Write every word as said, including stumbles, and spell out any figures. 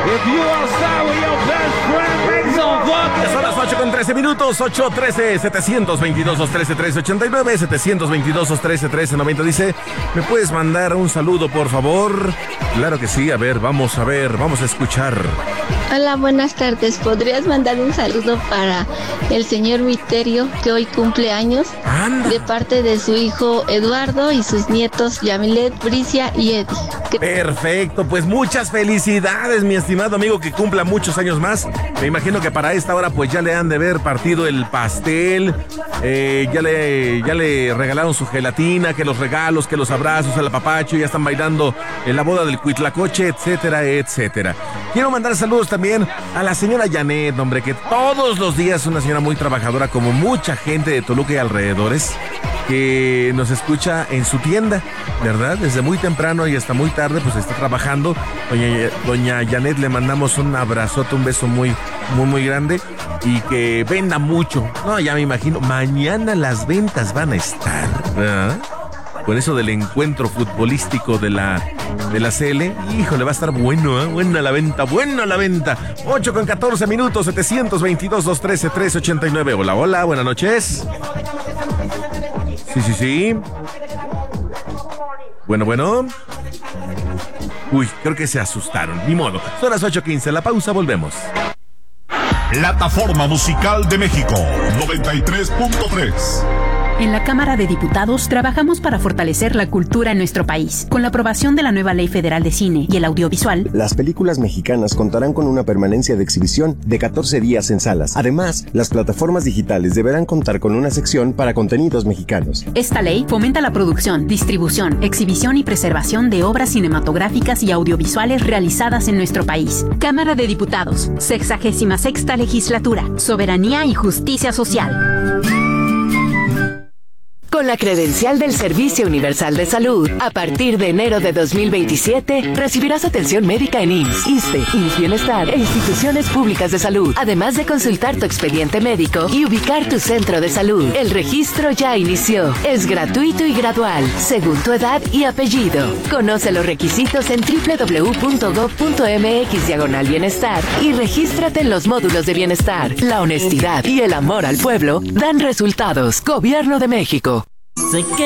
If you outside with your best friend, make some fucking... Son las ocho con trece minutos, ocho trece, setecientos veintidós, dos trece, trece ochenta y nueve, setecientos veintidós, dos trece, trece noventa. Dice, ¿me puedes mandar un saludo, por favor? Claro que sí, a ver, vamos a ver, vamos a escuchar. Hola, buenas tardes. ¿Podrías mandar un saludo para el señor Miterio, que hoy cumple años? Anda. De parte de su hijo Eduardo y sus nietos Yamilet, Bricia y Eddie. Que... Perfecto, pues muchas felicidades, mi estimado amigo, que cumpla muchos años más. Me imagino que para esta hora pues ya le han de ver partido el pastel, eh, ya le ya le regalaron su gelatina, que los regalos, que los abrazos, el apapacho, ya están bailando en la boda del Cuitlacoche, etcétera, etcétera. Quiero mandar saludos también a la señora Janet, hombre, que todos los días es una señora muy trabajadora, como mucha gente de Toluca y alrededores, que nos escucha en su tienda, ¿verdad? Desde muy temprano y hasta muy tarde, pues está trabajando. Doña, doña Janet, le mandamos un abrazote, un beso muy, muy, muy grande y que venda mucho. No, ya me imagino, mañana las ventas van a estar, ¿verdad? Por eso del encuentro futbolístico de la, de la C L, híjole, va a estar bueno, ¿eh? Buena la venta, buena la venta. ocho con catorce minutos, setecientos veintidós, dos trece, trece ochenta y nueve. Hola, hola, buenas noches. Sí, sí, sí. Bueno, bueno. Uy, creo que se asustaron, ni modo. Son las ocho quince, la pausa, volvemos. Plataforma Musical de México, noventa y tres punto tres. En la Cámara de Diputados trabajamos para fortalecer la cultura en nuestro país. Con la aprobación de la nueva Ley Federal de Cine y el Audiovisual, las películas mexicanas contarán con una permanencia de exhibición de catorce días en salas. Además, las plataformas digitales deberán contar con una sección para contenidos mexicanos. Esta ley fomenta la producción, distribución, exhibición y preservación de obras cinematográficas y audiovisuales realizadas en nuestro país. Cámara de Diputados, sexagésima sexta legislatura, soberanía y justicia social. Con la credencial del Servicio Universal de Salud, a partir de enero de dos mil veintisiete, recibirás atención médica en I M S S, ISSSTE, I M S S Bienestar e instituciones públicas de salud, además de consultar tu expediente médico y ubicar tu centro de salud. El registro ya inició. Es gratuito y gradual, según tu edad y apellido. Conoce los requisitos en doble u doble u doble u punto gob punto eme equis diagonal bienestar y regístrate en los módulos de bienestar. La honestidad y el amor al pueblo dan resultados. Gobierno de México. Sé que